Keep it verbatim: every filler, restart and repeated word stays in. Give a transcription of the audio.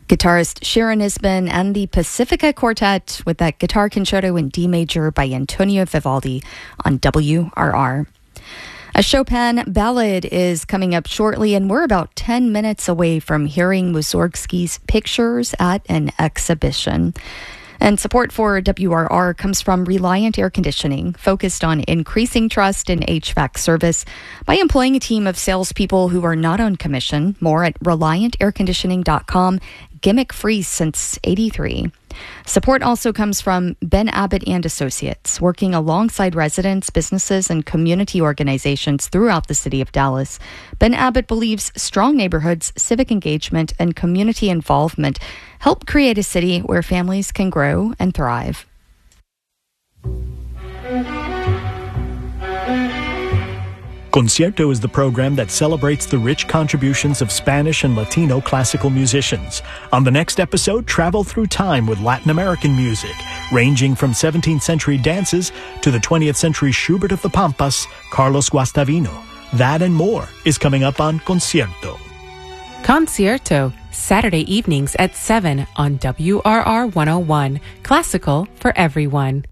Guitarist Sharon Isbin and the Pacifica Quartet with that guitar concerto in D major by Antonio Vivaldi on W R R. A Chopin ballad is coming up shortly, and we're about ten minutes away from hearing Mussorgsky's Pictures at an exhibition. And support for W R R comes from Reliant Air Conditioning, focused on increasing trust in H V A C service by employing a team of salespeople who are not on commission. More at reliant air conditioning dot com. Gimmick free since eighty-three. Support also comes from Ben Abbott and Associates, working alongside residents, businesses, and community organizations throughout the city of Dallas. Ben Abbott believes strong neighborhoods, civic engagement, and community involvement help create a city where families can grow and thrive. Concierto is the program that celebrates the rich contributions of Spanish and Latino classical musicians. On the next episode, travel through time with Latin American music, ranging from seventeenth century dances to the twentieth century Schubert of the Pampas, Carlos Guastavino. That and more is coming up on Concierto. Concierto, Saturday evenings at seven on W R R one oh one. Classical for everyone.